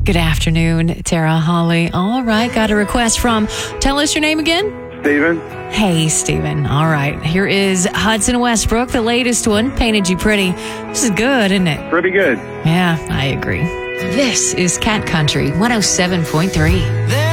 Good afternoon, Tara Holly. All right, got a request from, tell us your name again. Steven. Hey, Steven. All right, here is Hudson Westbrook, the latest one, Painted You Pretty. This is good, isn't it? Pretty good. Yeah, I agree. This is Cat Country 107.3.